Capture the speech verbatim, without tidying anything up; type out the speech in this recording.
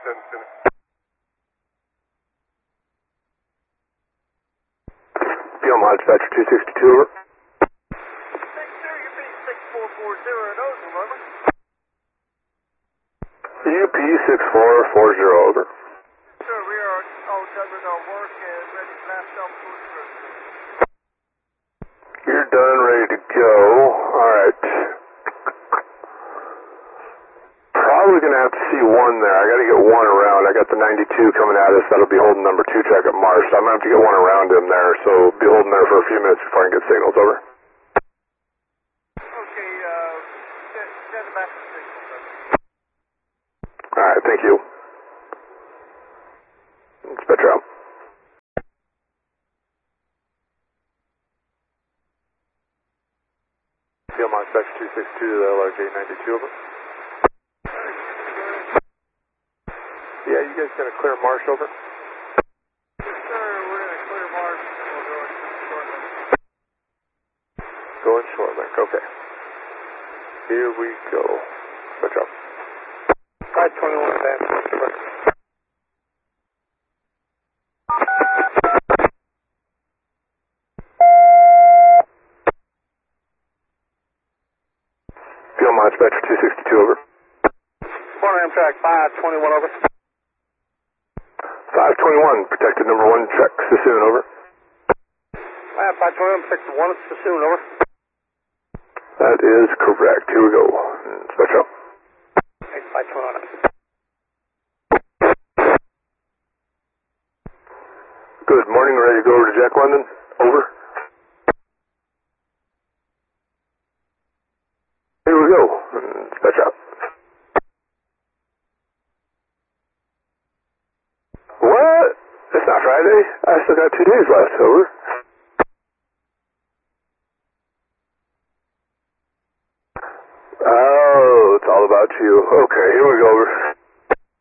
Philmont Dispatcher two sixty-two, over. U P six four four zero, over. Sir, we are all done with our work and ready to blast off to the You're done, ready to go. Alright. Probably going to have to see one there. I got to get one around. I got the ninety-two coming at us. That'll be holding number two track at Marsh. So I'm going to have to get one around him there. So be holding there for a few minutes before I can get signals, over. Okay, uh, send, send back the signal, sir. Alright, thank you. Dispatcher out. Philmont Dispatcher two sixty-two to the L R J ninety-two, over. Yeah, you guys going to clear Marsh, over? Yes, sir, we're going to clear Marsh and we'll go into Shortlink. Going Shortlink, okay. Here we go. Switch up. five twenty-one, advance, over. Philmont Dispatcher two sixty-two, over. Corner Amtrak five twenty-one, over. five twenty-one, protected number one, check Sassoon, over. Uh, five twenty-one, protected one, Sassoon, over. That is correct. Here we go. Switch up. Okay, five twenty-one. Good morning, ready to go over to Jack London, over. Here we go. Dispatch out. What? It's not Friday. I still got two days left, over. Oh, it's all about you. Okay, here we go, over.